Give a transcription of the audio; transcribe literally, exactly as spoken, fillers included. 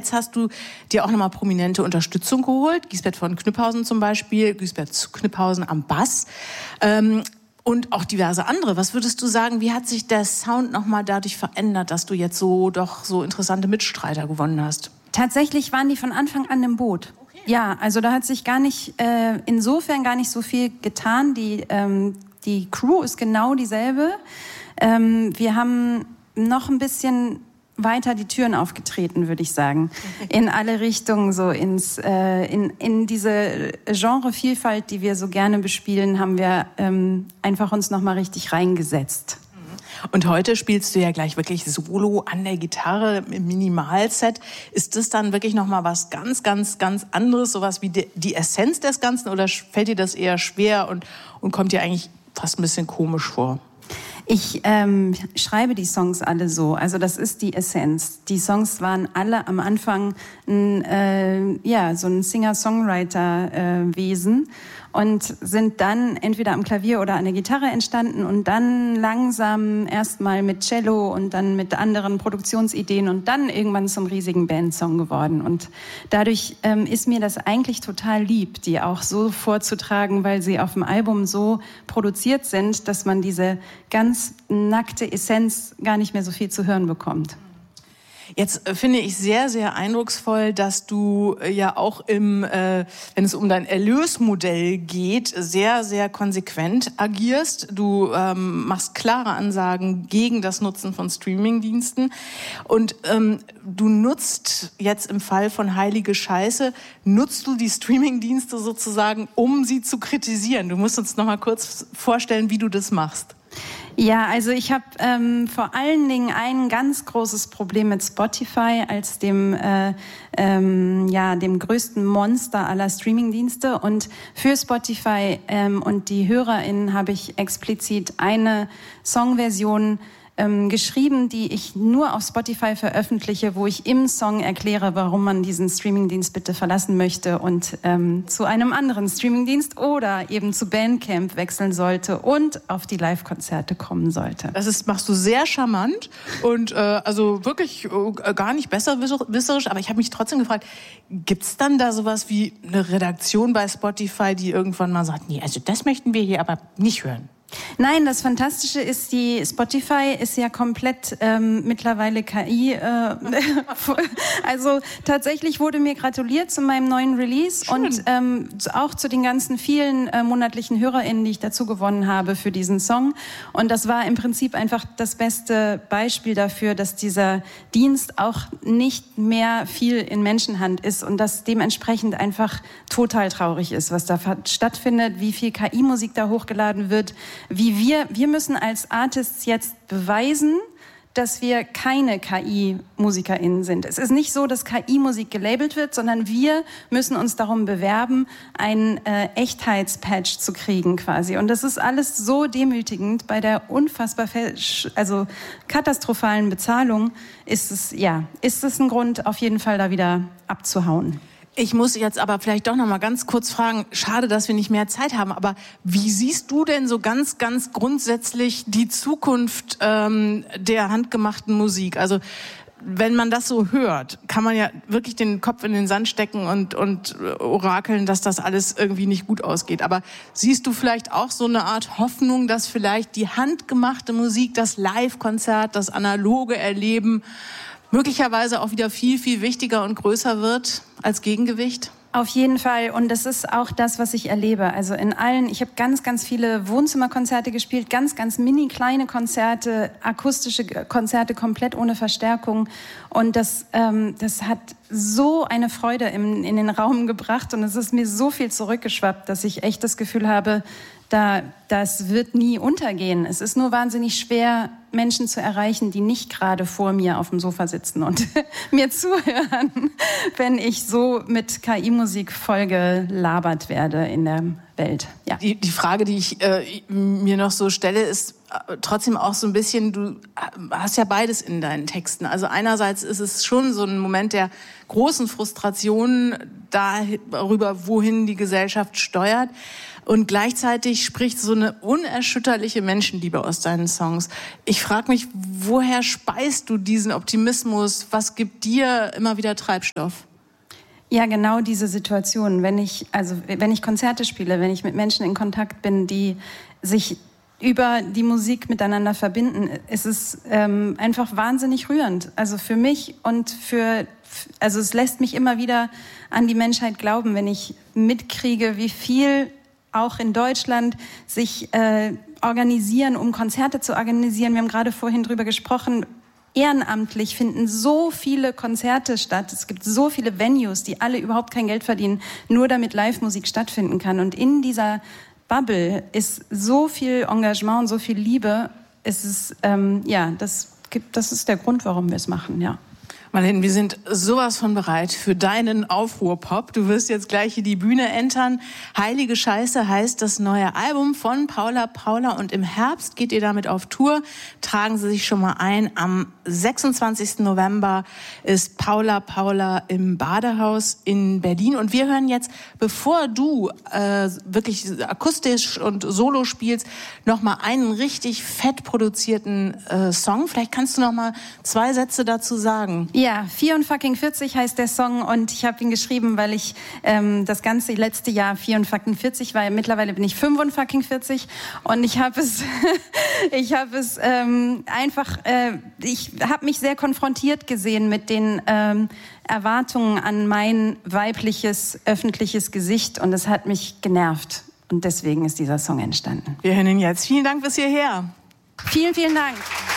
jetzt hast du dir auch nochmal prominente Unterstützung geholt. Giesbert von Kniphausen zum Beispiel, Giesbert Kniphausen am Bass. Ähm, Und auch diverse andere. Was würdest du sagen, wie hat sich der Sound nochmal dadurch verändert, dass du jetzt so doch so interessante Mitstreiter gewonnen hast? Tatsächlich waren die von Anfang an im Boot. Okay. Ja, also da hat sich gar nicht, äh, insofern gar nicht so viel getan. Die, ähm, die Crew ist genau dieselbe. Ähm, wir haben noch ein bisschen weiter die Türen aufgetreten, würde ich sagen. In alle Richtungen, so ins, äh, in, in diese Genrevielfalt, die wir so gerne bespielen, haben wir ähm, einfach uns nochmal richtig reingesetzt. Und heute spielst du ja gleich wirklich solo an der Gitarre im Minimalset. Ist das dann wirklich nochmal was ganz, ganz, ganz anderes, sowas wie die, die Essenz des Ganzen, oder fällt dir das eher schwer und, und kommt dir eigentlich fast ein bisschen komisch vor? Ich ähm, schreibe die Songs alle so, also das ist die Essenz. Die Songs waren alle am Anfang ein, äh, ja, so ein Singer-Songwriter-Wesen äh, und sind dann entweder am Klavier oder an der Gitarre entstanden und dann langsam erstmal mit Cello und dann mit anderen Produktionsideen und dann irgendwann zum riesigen Bandsong geworden. Und dadurch ähm, ist mir das eigentlich total lieb, die auch so vorzutragen, weil sie auf dem Album so produziert sind, dass man diese ganz nackte Essenz gar nicht mehr so viel zu hören bekommt. Jetzt äh, finde ich sehr, sehr eindrucksvoll, dass du äh, ja auch im, äh, wenn es um dein Erlösmodell geht, sehr, sehr konsequent agierst. Du ähm, machst klare Ansagen gegen das Nutzen von Streamingdiensten und ähm, du nutzt jetzt im Fall von Heilige Scheiße, nutzt du die Streamingdienste sozusagen, um sie zu kritisieren. Du musst uns noch mal kurz vorstellen, wie du das machst. Ja, also ich habe ähm, vor allen Dingen ein ganz großes Problem mit Spotify als dem, äh, ähm, ja, dem größten Monster aller Streamingdienste. Und für Spotify ähm, und die HörerInnen habe ich explizit eine Songversion ähm, geschrieben, die ich nur auf Spotify veröffentliche, wo ich im Song erkläre, warum man diesen Streamingdienst bitte verlassen möchte und ähm, zu einem anderen Streamingdienst oder eben zu Bandcamp wechseln sollte und auf die Live-Konzerte kommen sollte. Das ist, machst du sehr charmant und äh, also wirklich äh, gar nicht besserwisserisch, aber ich habe mich trotzdem gefragt, gibt's dann da sowas wie eine Redaktion bei Spotify, die irgendwann mal sagt, nee, also das möchten wir hier aber nicht hören? Nein, das Fantastische ist, die Spotify ist ja komplett ähm, mittlerweile K I. Äh, also tatsächlich wurde mir gratuliert zu meinem neuen Release. Schön. Und ähm, auch zu den ganzen vielen äh, monatlichen HörerInnen, die ich dazu gewonnen habe für diesen Song. Und das war im Prinzip einfach das beste Beispiel dafür, dass dieser Dienst auch nicht mehr viel in Menschenhand ist und das dementsprechend einfach total traurig ist, was da stattfindet, wie viel K I-Musik da hochgeladen wird. Wie wir, wir müssen als Artists jetzt beweisen, dass wir keine K I-MusikerInnen sind. Es ist nicht so, dass K I-Musik gelabelt wird, sondern wir müssen uns darum bewerben, einen äh, Echtheitspatch zu kriegen quasi. Und das ist alles so demütigend. Bei der unfassbar also katastrophalen Bezahlung ist es, ja, ist es ein Grund, auf jeden Fall da wieder abzuhauen. Ich muss jetzt aber vielleicht doch noch mal ganz kurz fragen, schade, dass wir nicht mehr Zeit haben, aber wie siehst du denn so ganz, ganz grundsätzlich die Zukunft ähm, der handgemachten Musik? Also wenn man das so hört, kann man ja wirklich den Kopf in den Sand stecken und, und orakeln, dass das alles irgendwie nicht gut ausgeht. Aber siehst du vielleicht auch so eine Art Hoffnung, dass vielleicht die handgemachte Musik, das Live-Konzert, das analoge Erleben möglicherweise auch wieder viel, viel wichtiger und größer wird als Gegengewicht? Auf jeden Fall. Und das ist auch das, was ich erlebe. Also in allen, ich habe ganz, ganz viele Wohnzimmerkonzerte gespielt, ganz, ganz mini kleine Konzerte, akustische Konzerte komplett ohne Verstärkung. Und das, ähm, das hat so eine Freude in, in den Raum gebracht und es ist mir so viel zurückgeschwappt, dass ich echt das Gefühl habe, da, das wird nie untergehen. Es ist nur wahnsinnig schwer, Menschen zu erreichen, die nicht gerade vor mir auf dem Sofa sitzen und mir zuhören, wenn ich so mit K I-Musik vollgelabert werde in der Welt. Welt. Ja. Die, die Frage, die ich äh, mir noch so stelle, ist äh, trotzdem auch so ein bisschen, du hast ja beides in deinen Texten. Also einerseits ist es schon so ein Moment der großen Frustration darüber, wohin die Gesellschaft steuert. Und gleichzeitig spricht so eine unerschütterliche Menschenliebe aus deinen Songs. Ich frage mich, woher speist du diesen Optimismus? Was gibt dir immer wieder Treibstoff? Ja, genau diese Situation. Wenn ich, also wenn ich Konzerte spiele, wenn ich mit Menschen in Kontakt bin, die sich über die Musik miteinander verbinden, ist es ähm, einfach wahnsinnig rührend. Also für mich und für, also es lässt mich immer wieder an die Menschheit glauben, wenn ich mitkriege, wie viel auch in Deutschland sich äh, organisieren, um Konzerte zu organisieren. Wir haben gerade vorhin drüber gesprochen. Ehrenamtlich finden so viele Konzerte statt. Es gibt so viele Venues, die alle überhaupt kein Geld verdienen, nur damit Live-Musik stattfinden kann. Und in dieser Bubble ist so viel Engagement und so viel Liebe. Es ist, ähm, ja, das gibt, das ist der Grund, warum wir es machen, ja. Marlene, wir sind sowas von bereit für deinen Aufruhrpop. Du wirst jetzt gleich hier die Bühne entern. Heilige Scheiße heißt das neue Album von Paula Paula und im Herbst geht ihr damit auf Tour. Tragen Sie sich schon mal ein. Am sechsundzwanzigsten November ist Paula Paula im Badehaus in Berlin und wir hören jetzt, bevor du äh, wirklich akustisch und solo spielst, noch mal einen richtig fett produzierten äh, Song. Vielleicht kannst du noch mal zwei Sätze dazu sagen. Ja, vierundvierzig heißt der Song und ich habe ihn geschrieben, weil ich ähm, das ganze letzte Jahr vierundvierzig war. Mittlerweile bin ich fünfundvierzig und ich habe es, ich habe es ähm, einfach, äh, ich habe mich sehr konfrontiert gesehen mit den ähm, Erwartungen an mein weibliches öffentliches Gesicht und es hat mich genervt und deswegen ist dieser Song entstanden. Wir hören ihn jetzt. Vielen Dank bis hierher. Vielen, vielen Dank.